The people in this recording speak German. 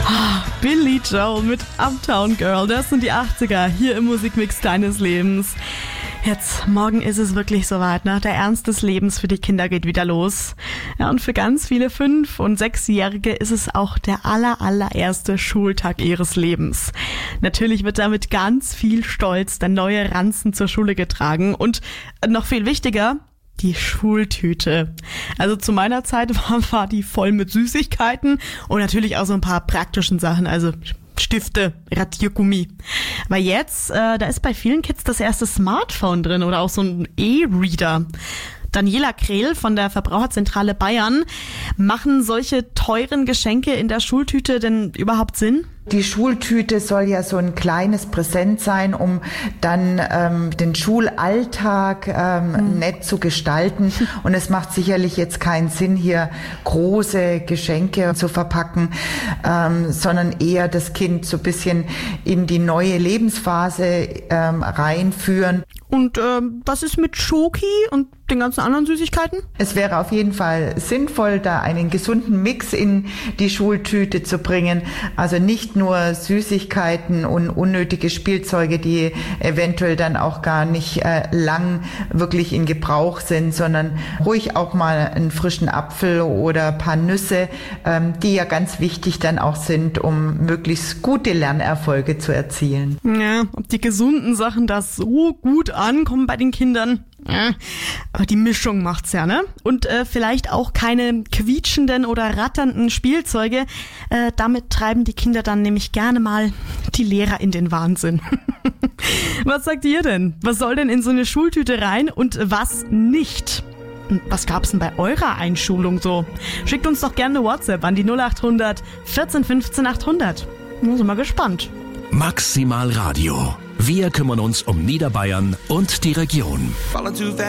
Billy Joel mit Uptown Girl, das sind die 80er hier im Musikmix deines Lebens. Jetzt, morgen ist es wirklich soweit, ne? Der Ernst des Lebens für die Kinder geht wieder los. Ja, und für ganz viele 5- und 6-Jährige ist es auch der allererste Schultag ihres Lebens. Natürlich wird da mit ganz viel Stolz der neue Ranzen zur Schule getragen und noch viel wichtiger, die Schultüte. Also zu meiner Zeit war die voll mit Süßigkeiten und natürlich auch so ein paar praktischen Sachen, also Stifte, Radiergummi. Aber jetzt, da ist bei vielen Kids das erste Smartphone drin oder auch so ein E-Reader. Daniela Krehl von der Verbraucherzentrale Bayern. Machen solche teuren Geschenke in der Schultüte denn überhaupt Sinn? Die Schultüte soll ja so ein kleines Präsent sein, um dann den Schulalltag nett zu gestalten. Und es macht sicherlich jetzt keinen Sinn, hier große Geschenke zu verpacken, sondern eher das Kind so ein bisschen in die neue Lebensphase reinführen. Und was ist mit Schoki und den ganzen anderen Süßigkeiten? Es wäre auf jeden Fall sinnvoll, da einen gesunden Mix in die Schultüte zu bringen. Also nicht nur Süßigkeiten und unnötige Spielzeuge, die eventuell dann auch gar nicht lang wirklich in Gebrauch sind, sondern ruhig auch mal einen frischen Apfel oder ein paar Nüsse, die ja ganz wichtig dann auch sind, um möglichst gute Lernerfolge zu erzielen. Ja, ob die gesunden Sachen da so gut ankommen bei den Kindern. Ja, aber die Mischung macht's ja, ne? Und vielleicht auch keine quietschenden oder ratternden Spielzeuge. Damit treiben die Kinder dann nämlich gerne mal die Lehrer in den Wahnsinn. Was sagt ihr denn? Was soll denn in so eine Schultüte rein und was nicht? Und was gab's denn bei eurer Einschulung so? Schickt uns doch gerne eine WhatsApp an die 0800 14 15 800. Sind wir gespannt. Maximal Radio. Wir kümmern uns um Niederbayern und die Region.